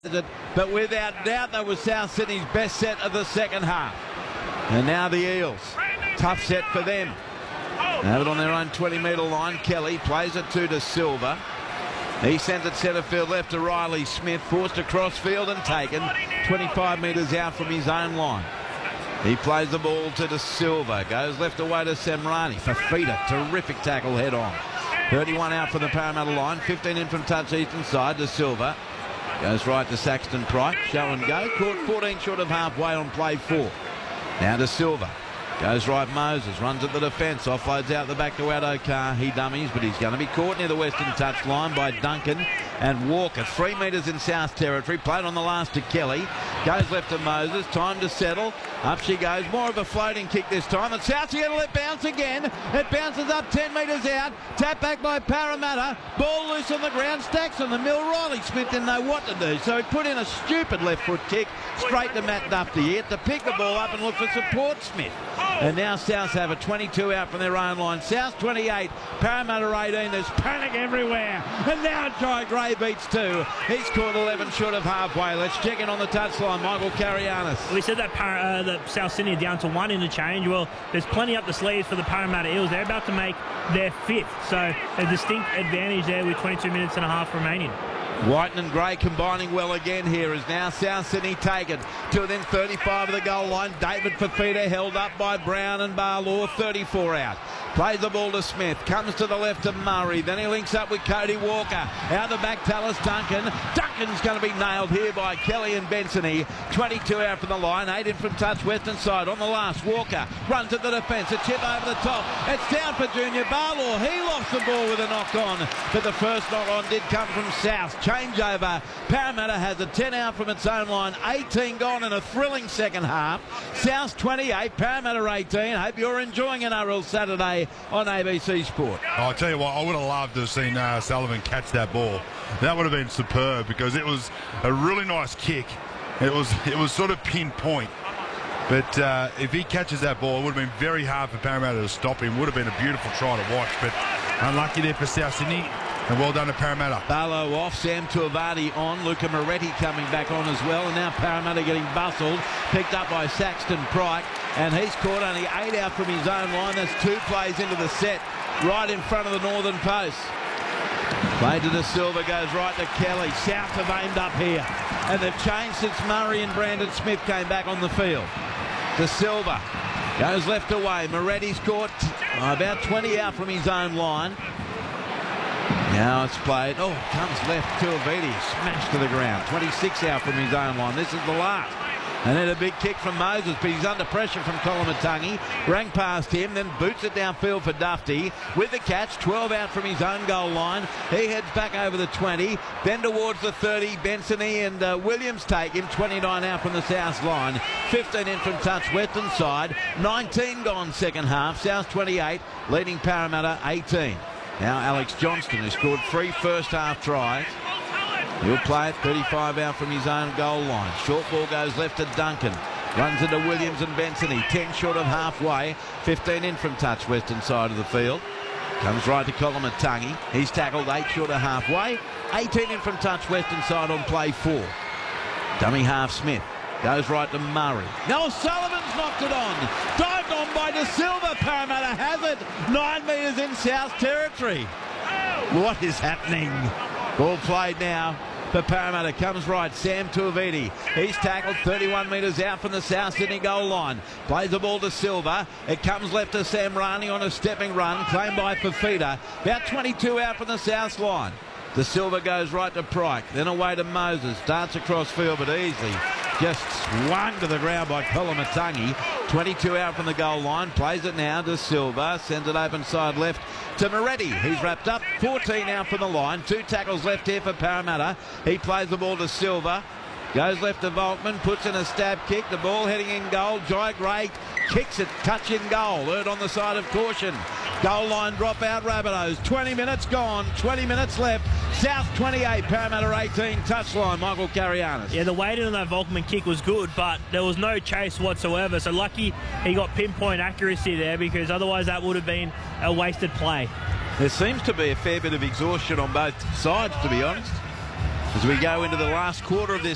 But without doubt, that was South Sydney's best set of the second half. And now the Eels. Tough set for them. They have it on their own 20-metre line. Kelly plays it to Silva. He sends it centre field left to Riley Smith. Forced across field and taken 25 metres out from his own line. He plays the ball to Silva. Goes left away to Semrani. Fafita, terrific tackle head on. 31 out from the Parramatta line. 15 in from touch eastern side to Silva. Goes right to Saxton Pryke. Show and go. Caught 14 short of halfway on play 4. Now to Silva. Goes right Moses. Runs at the defence. Offloads out the back to Addo-Carr. He dummies, but he's going to be caught near the western touch line by Duncan and Walker. 3 metres in South territory. Played on the last to Kelly. Goes left to Moses. Time to settle. Up she goes. More of a floating kick this time. And South's going to let bounce again. It bounces up 10 metres out. Tap back by Parramatta. Ball loose on the ground. Stacks on the mill. Riley Smith didn't know what to do, so he put in a stupid left foot kick straight to Matt Dufty. He had to pick the ball up and look for support Smith. And now South have a 22 out from their own line. South 28, Parramatta 18. There's panic everywhere. And now Jai Gray beats 2. He's caught 11 short of halfway. Let's check in on the touchline. Michael Carianis. We said that South Sydney are down to 1 interchange. Well, there's plenty up the sleeves for the Parramatta Eels. They're about to make their 5th. So a distinct advantage there with 22 minutes and a half remaining. Whiten and Gray combining well again here as now South Sydney taken to within 35 of the goal line. David Fafita held up by Brown and Barlaw. 34 out. Plays the ball to Smith. Comes to the left to Murray. Then he links up with Cody Walker. Out the back, Tallis Duncan. Duncan's going to be nailed here by Kelly and Bensony. 22 out from the line. 8 in from touch western side. On the last, Walker runs at the defence. A chip over the top. It's down for Junior Barlaw. He lost the ball with a knock on. But the first knock on did come from South. Changeover. Parramatta has a 10 out from its own line. 18 gone in a thrilling second half. South 28, Parramatta 18. Hope you're enjoying an NRL Saturday on ABC Sport. Oh, I'll tell you what, I would have loved to have seen Sullivan catch that ball. That would have been superb because it was a really nice kick. It was sort of pinpoint. But if he catches that ball, it would have been very hard for Parramatta to stop him. Would have been a beautiful try to watch, but unlucky there for South Sydney. And well done to Parramatta. Barlow off, Sam Tuivasa on, Luca Moretti coming back on as well, and now Parramatta getting bustled, picked up by Saxton Pryke, and he's caught only 8 out from his own line. That's 2 plays into the set, right in front of the northern post. Play to De Silva, goes right to Kelly. South have aimed up here, and they've changed since Murray and Brandon Smith came back on the field. De Silva goes left away. Moretti's caught about 20 out from his own line. Now it's played. Oh, comes left to Aviti. Smashed to the ground. 26 out from his own line. This is the last. And then a big kick from Moses, but he's under pressure from Koloamatangi. Rang past him, then boots it downfield for Dufty. With the catch, 12 out from his own goal line. He heads back over the 20, then towards the 30. Bensony and Williams take him. 29 out from the South line. 15 in from touch western side. 19 gone second half. South 28, leading Parramatta 18. Now Alex Johnston, who scored 3 first half tries. He'll play it 35 out from his own goal line. Short ball goes left to Duncan. Runs into Williams and Bensony. 10 short of halfway. 15 in from touch western side of the field. Comes right to Koloamatangi. He's tackled 8 short of halfway. 18 in from touch western side on play 4. Dummy half Smith. Goes right to Murray. Noel Sullivan's knocked it on. Dived on by De Silva. Parramatta has it. 9 metres in South territory. What is happening? Ball played now for Parramatta. Comes right. Sam Tuivasa. He's tackled 31 metres out from the South Sydney goal line. Plays the ball to Silva. It comes left to Semrani on a stepping run. Claimed by Fafita. About 22 out from the South line. De Silva goes right to Pryke. Then away to Moses. Starts across field, but easily just swung to the ground by Koloamatangi. 22 out from the goal line. Plays it now to Silva. Sends it open side left to Moretti. He's wrapped up. 14 out from the line. 2 tackles left here for Parramatta. He plays the ball to Silva. Goes left to Volkman. Puts in a stab kick. The ball heading in goal. Jai Gray kicks it. Touch in goal. Earned on the side of caution. Goal line drop out Rabbitohs. 20 minutes gone. 20 minutes left. South 28, Parramatta 18. Touchline, Michael Carianis. Yeah, the weighting on that Volkman kick was good, but there was no chase whatsoever. So lucky he got pinpoint accuracy there, because otherwise that would have been a wasted play. There seems to be a fair bit of exhaustion on both sides, to be honest, as we go into the last quarter of this